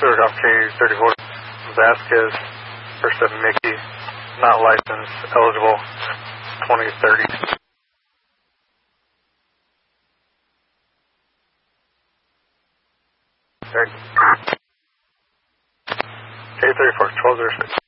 Stewart off K34. Vasquez, first of Mickey, not licensed, eligible, 2030. K34, 1206.